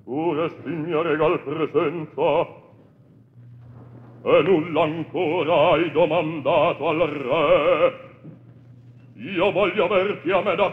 tu resti mia regal presenza, e nulla ancora hai domandato al re. Io voglio averti a me da